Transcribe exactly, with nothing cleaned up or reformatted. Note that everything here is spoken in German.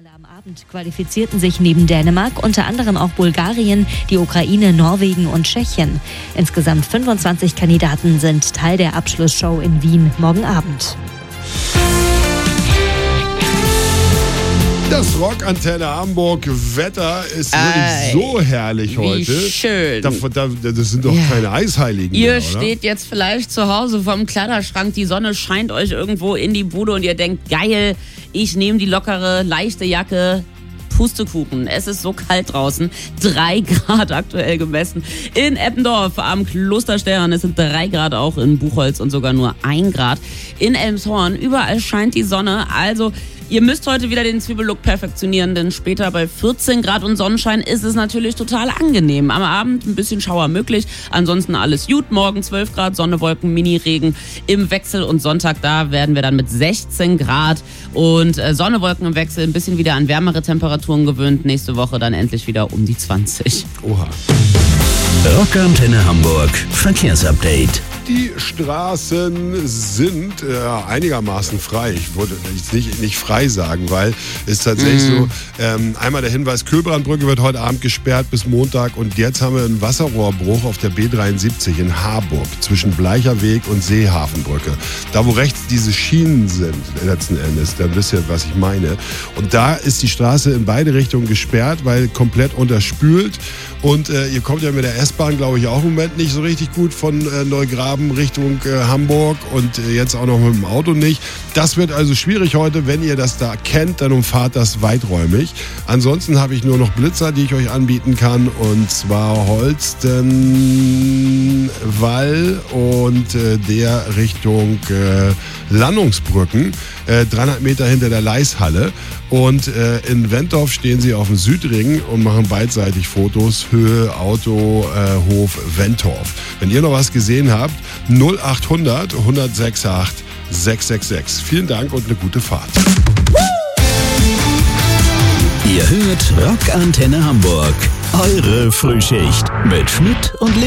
Finale am Abend qualifizierten sich neben Dänemark unter anderem auch Bulgarien, die Ukraine, Norwegen und Tschechien. Insgesamt fünfundzwanzig Kandidaten sind Teil der Abschlussshow in Wien morgen Abend. Das Rockantenne Hamburg Wetter ist Ei, wirklich so herrlich heute. Wie schön. Da, da, das sind doch Ja. keine Eisheiligen Ihr mehr, oder? steht jetzt vielleicht zu Hause vorm Kleiderschrank, die Sonne scheint euch irgendwo in die Bude und ihr denkt, geil, ich nehme die lockere, leichte Jacke. Pustekuchen. Es ist so kalt draußen. Drei Grad aktuell gemessen. In Eppendorf am Klosterstern. Es sind drei Grad auch in Buchholz und sogar nur ein Grad. In Elmshorn. Überall scheint die Sonne. Also ihr müsst heute wieder den Zwiebellook perfektionieren, denn später bei vierzehn Grad und Sonnenschein ist es natürlich total angenehm. Am Abend ein bisschen Schauer möglich. Ansonsten alles gut. Morgen zwölf Grad, Sonne, Wolken, Mini-Regen im Wechsel. Und Sonntag, da werden wir dann mit sechzehn Grad und äh, Sonne, Wolken im Wechsel ein bisschen wieder an wärmere Temperaturen gewöhnt. Nächste Woche dann endlich wieder um die zwanzig. Oha. Rockantenne Hamburg Verkehrsupdate. Die Straßen sind äh, einigermaßen frei. Ich wollte jetzt nicht, nicht frei sagen, weil es tatsächlich Mhm. so, ähm, einmal der Hinweis, Köhlbrandbrücke wird heute Abend gesperrt bis Montag und jetzt haben wir einen Wasserrohrbruch auf der B dreiundsiebzig in Harburg zwischen Bleicherweg und Seehafenbrücke. Da, wo rechts diese Schienen sind, letzten Endes, dann wisst ihr, was ich meine. Und da ist die Straße in beide Richtungen gesperrt, weil komplett unterspült. Und äh, ihr kommt ja mit der S-Bahn, glaube ich, auch im Moment nicht so richtig gut von äh, Neugraben Richtung äh, Hamburg und äh, jetzt auch noch mit dem Auto nicht. Das wird also schwierig heute. Wenn ihr das da kennt, dann umfahrt das weiträumig. Ansonsten habe ich nur noch Blitzer, die ich euch anbieten kann. Und zwar Holstenwall und äh, der Richtung äh, Landungsbrücken. Äh, dreihundert Meter hinter der Leishalle. Und äh, in Wentorf stehen sie auf dem Südring und machen beidseitig Fotos. Höhe, Auto, äh, Hof, Wentorf. Wenn ihr noch was gesehen habt, null acht hundert, hundertsechsundachtzig, sechshundertsechsundsechzig. Vielen Dank und eine gute Fahrt. Ihr hört Rockantenne Hamburg. Eure Frühschicht mit Schmidt und